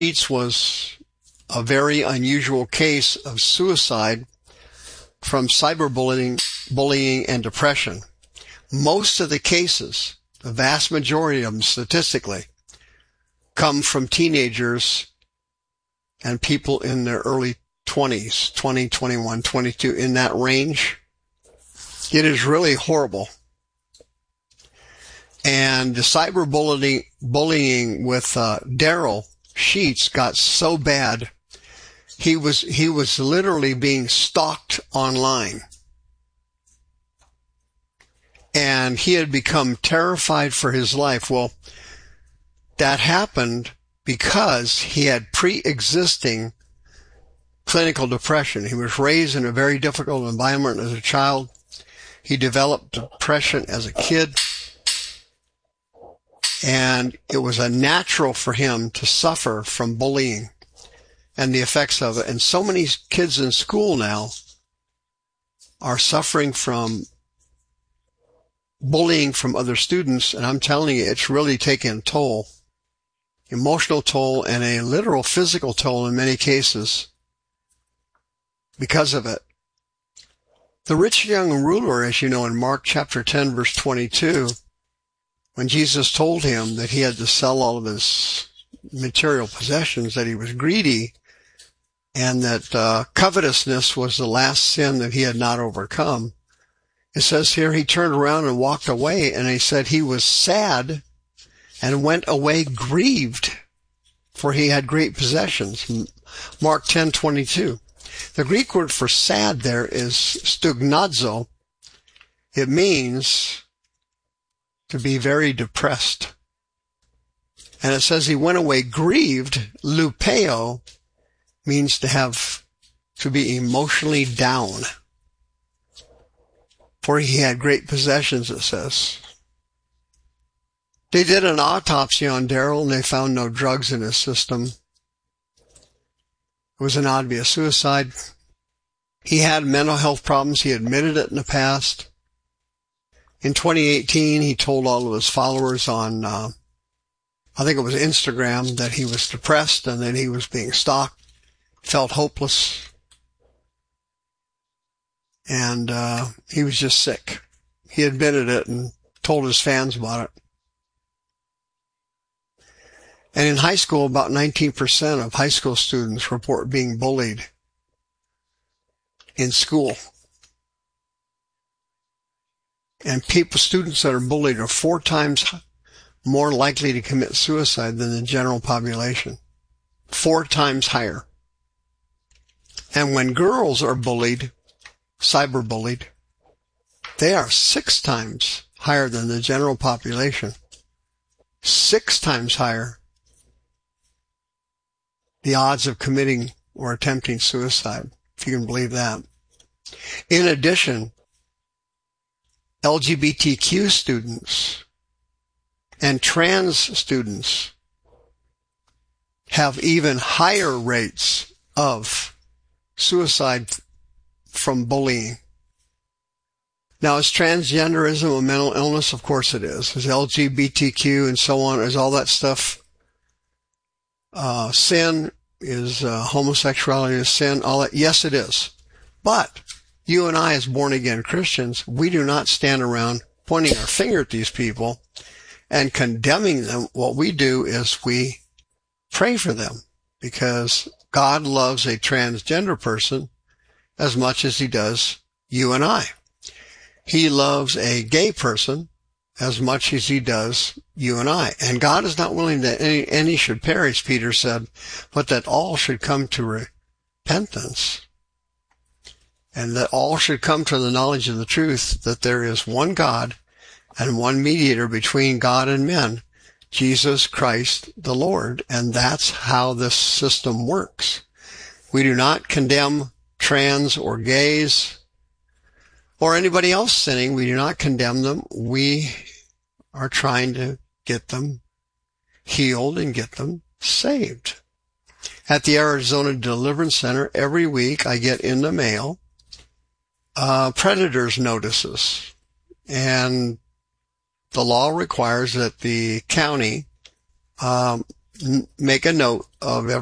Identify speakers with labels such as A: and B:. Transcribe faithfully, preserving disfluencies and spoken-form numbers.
A: Sheets was a very unusual case of suicide from cyberbullying bullying, and depression. Most of the cases, the vast majority of them statistically, come from teenagers and people in their early twenties, twenty, twenty-one, twenty-two, in that range. It is really horrible. And the cyberbullying bullying with uh, Daryl Sheets got so bad, he was he was literally being stalked online. And he had become terrified for his life. Well, that happened because he had pre-existing clinical depression. He was raised in a very difficult environment as a child. He developed depression as a kid. And it was a natural for him to suffer from bullying and the effects of it. And so many kids in school now are suffering from bullying from other students. And I'm telling you, it's really taken a toll, emotional toll and a literal physical toll in many cases because of it. The rich young ruler, as you know, in Mark chapter ten, verse twenty-two, when Jesus told him that he had to sell all of his material possessions, that he was greedy, and that uh, covetousness was the last sin that he had not overcome, it says here he turned around and walked away, and he said he was sad and went away grieved, for he had great possessions. Mark ten twenty-two. The Greek word for sad there is stugnazo. It means to be very depressed. And it says he went away grieved. Lupeo means to have, to be emotionally down. For he had great possessions, it says. They did an autopsy on Daryl and they found no drugs in his system. It was an obvious suicide. He had mental health problems. He admitted it in the past. In twenty eighteen, he told all of his followers on, uh, I think it was Instagram, that he was depressed and that he was being stalked, felt hopeless, and uh, he was just sick. He admitted it and told his fans about it. And in high school, about nineteen percent of high school students report being bullied in school. And people, students that are bullied are four times more likely to commit suicide than the general population. Four times higher. And when girls are bullied, cyberbullied, they are six times higher than the general population. Six times higher. The odds of committing or attempting suicide, if you can believe that. In addition, L G B T Q students and trans students have even higher rates of suicide from bullying. Now, is transgenderism a mental illness? Of course it is. Is L G B T Q and so on, is all that stuff uh sin? Is uh, homosexuality a sin? All that? Yes, it is. But you and I, as born-again Christians, we do not stand around pointing our finger at these people and condemning them. What we do is we pray for them, because God loves a transgender person as much as he does you and I. He loves a gay person as much as he does you and I. And God is not willing that any, any should perish, Peter said, but that all should come to repentance. And that all should come to the knowledge of the truth, that there is one God and one mediator between God and men, Jesus Christ the Lord. And that's how this system works. We do not condemn trans or gays or anybody else sinning. We do not condemn them. We are trying to get them healed and get them saved. At the Arizona Deliverance Center, every week I get in the mail uh predators notices. And the law requires that the county um make a note of